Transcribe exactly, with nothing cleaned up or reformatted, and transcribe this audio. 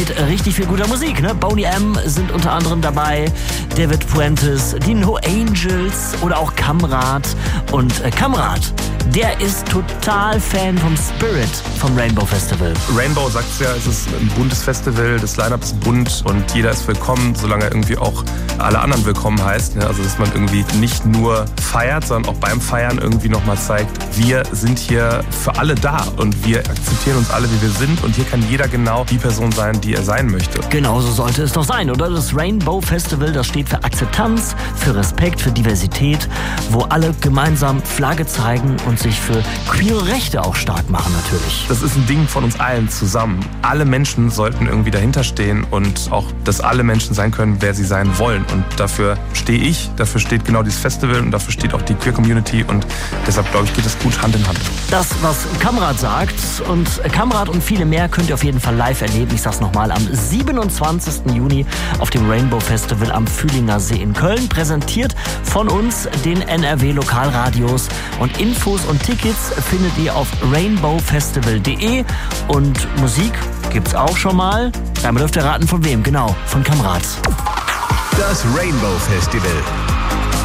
mit richtig viel guter Musik. Ne? Boney M sind unter anderem dabei, David Puentes, die No Angels oder auch Kamrat. Und äh, Kamrat, der ist total Fan vom Spirit vom Rainbow Festival. Rainbow sagt ja, es ist ein buntes Festival, das Line-Up ist bunt und jeder ist willkommen, solange er irgendwie auch alle anderen willkommen heißt. Also dass man irgendwie nicht nur feiert, sondern auch beim Feiern irgendwie nochmal zeigt, wir sind hier für alle da und wir akzeptieren uns alle, wie wir sind und hier kann jeder genau die Person sein, die er sein möchte. Genau so sollte es doch sein, oder? Das Rainbow Festival, das steht für Akzeptanz, für Respekt, für Diversität, wo alle gemeinsam Flagge zeigen und sich für queere Rechte auch stark machen natürlich. Das ist ein Ding von uns allen zusammen. Alle Menschen sollten irgendwie dahinter stehen und auch, dass alle Menschen sein können, wer sie sein wollen. Und dafür stehe ich, dafür steht genau dieses Festival und dafür steht auch die Queer-Community und deshalb, glaube ich, geht es gut Hand in Hand. Das, was Kamrat sagt und Kamrat und viele mehr könnt ihr auf jeden Fall live erleben. Ich sag's nochmal, am siebenundzwanzigsten Juni auf dem Rainbow Festival am Fühlinger See in Köln. Präsentiert von uns, den N R W-Lokalradios. Und Infos und Tickets findet ihr auf rainbow festival punkt de. Und Musik gibt's auch schon mal. Einmal dürft ihr raten, von wem? Genau, von Kamrat. Das Rainbow Festival.